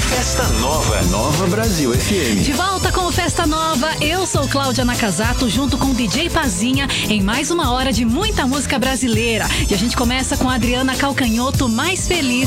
Festa Nova. Nova Brasil FM. De volta com o Festa Nova, eu sou Cláudia Nakazato, junto com o DJ Pazinha, em mais uma hora de muita música brasileira. E a gente começa com a Adriana Calcanhoto, Mais Feliz.